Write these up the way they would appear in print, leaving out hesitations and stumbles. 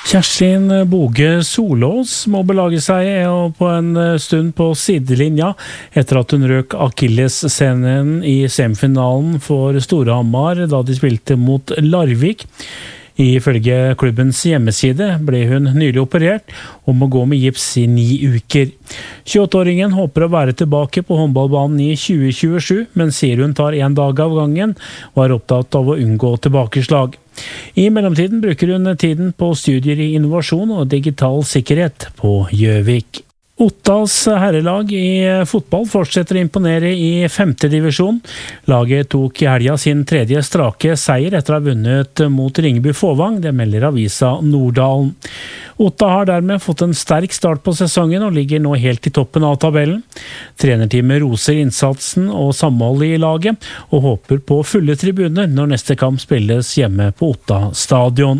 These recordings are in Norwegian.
Kjerstin Boge Solås må belage seg på en stund på sidelinja etter at hun røk Achilles-scenen i semifinalen for Storhamar da de spilte mot Larvik. Ifølge klubbens hjemmeside ble hun nylig operert og må gå med gips i 9 uker. 28-åringen håper å være tilbake på håndballbanen i 2027, men sier hun tar en dag av gangen og er opptatt av å unngå tilbakeslag. I mellomtiden bruker hun tiden på studier i innovasjon og digital sikkerhet på Gjøvik. Ottas herrelag i fotball fortsetter å imponere i 5. divisjon. Laget tok i helga sin 3. strake seier etter å ha vunnet mot Ringebu Fåvang, det melder avisa Norddalen. Otta har dermed fått en sterk start på sesongen og ligger nå helt i toppen av tabellen. Trenerteamet roser innsatsen og samholdet i laget, og håper på fulle tribuner når neste kamp spilles hjemme på Otta stadion.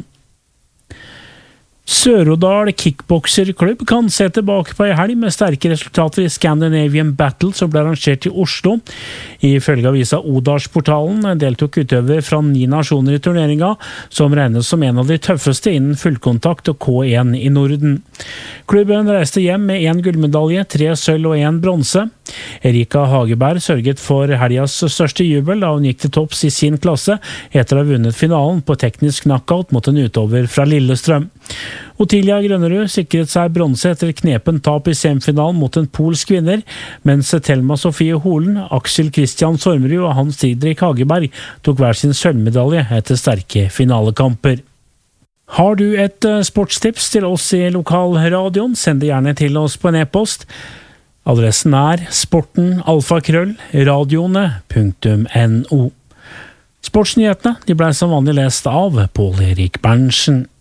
Sør-Odal kickbokserklubb kan se tilbake på en helg med sterke resultater i Scandinavian Battle som ble arrangert i Oslo. Ifølge avisa Odalsportalen deltok utøver fra 9 nasjoner i turneringa, som regnes som en av de tøffeste innen fullkontakt og K1 i Norden. Klubben reiste hjem med 1 gullmedalje, 3 sølv og 1 bronse. Erika Hageberg sørget for helgas største jubel da hun gikk til topps i sin klasse etter å ha vunnet finalen på teknisk knockout mot en utøver fra Lillestrøm. Otilia Grønnerud sikret seg bronse etter knepen tap i semifinalen mot en polsk vinner, mens Thelma Sofie Holen, Aksel Christian Sormerud og Hans Didrik Hageberg tok hver sin sølvmedalje etter sterke finalekamper. Har du et sportstips til oss i lokalradioen, send det gjerne til oss på en e-post. Adressen er sporten@radioene.no. Sportsnyhetene de ble som vanlig lest av Pål Erik Berntsen.